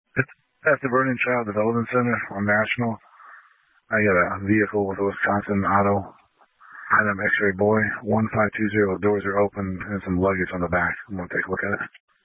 It's at the Vernon Child Development Center on National. I got a vehicle with a Wisconsin Auto. Item X-ray boy, 1520. Doors are open and some luggage on the back. I'm going to take a look at it.